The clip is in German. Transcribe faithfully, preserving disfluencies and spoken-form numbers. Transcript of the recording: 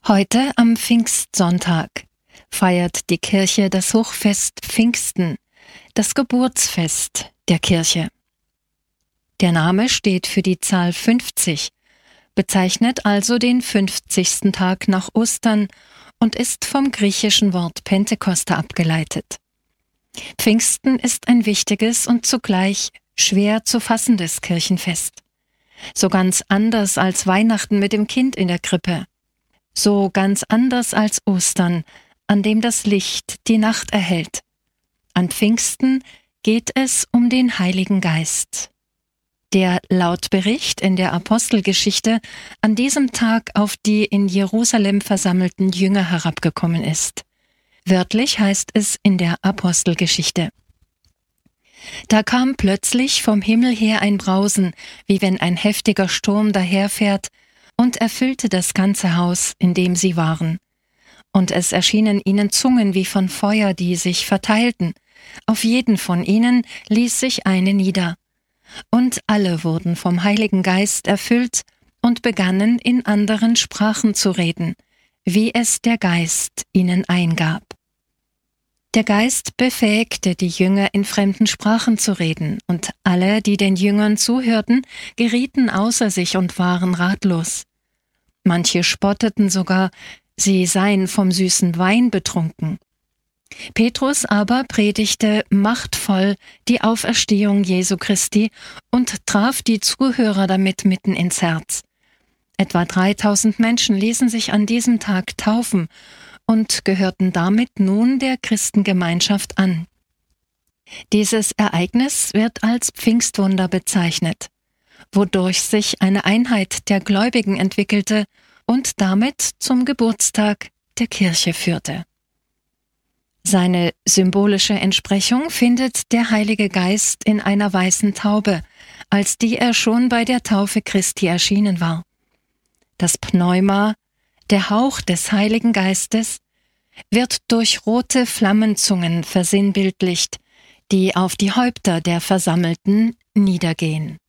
Heute am Pfingstsonntag feiert die Kirche das Hochfest Pfingsten, das Geburtsfest der Kirche. Der Name steht für die Zahl fünfzig, bezeichnet also den fünfzigsten Tag nach Ostern und ist vom griechischen Wort Pentekoste abgeleitet. Pfingsten ist ein wichtiges und zugleich schwer zu fassendes Kirchenfest. So ganz anders als Weihnachten mit dem Kind in der Krippe. So ganz anders als Ostern, an dem das Licht die Nacht erhellt. An Pfingsten geht es um den Heiligen Geist, der laut Bericht in der Apostelgeschichte an diesem Tag auf die in Jerusalem versammelten Jünger herabgekommen ist. Wörtlich heißt es in der Apostelgeschichte: Da kam plötzlich vom Himmel her ein Brausen, wie wenn ein heftiger Sturm daherfährt, und erfüllte das ganze Haus, in dem sie waren. Und es erschienen ihnen Zungen wie von Feuer, die sich verteilten. Auf jeden von ihnen ließ sich eine nieder. Und alle wurden vom Heiligen Geist erfüllt und begannen in anderen Sprachen zu reden, wie es der Geist ihnen eingab. Der Geist befähigte die Jünger, in fremden Sprachen zu reden, und alle, die den Jüngern zuhörten, gerieten außer sich und waren ratlos. Manche spotteten sogar, sie seien vom süßen Wein betrunken. Petrus aber predigte machtvoll die Auferstehung Jesu Christi und traf die Zuhörer damit mitten ins Herz. Etwa dreitausend Menschen ließen sich an diesem Tag taufen und gehörten damit nun der Christengemeinschaft an. Dieses Ereignis wird als Pfingstwunder bezeichnet, wodurch sich eine Einheit der Gläubigen entwickelte und damit zum Geburtstag der Kirche führte. Seine symbolische Entsprechung findet der Heilige Geist in einer weißen Taube, als die er schon bei der Taufe Christi erschienen war. Das Pneuma, der Hauch des Heiligen Geistes, wird durch rote Flammenzungen versinnbildlicht, die auf die Häupter der Versammelten niedergehen.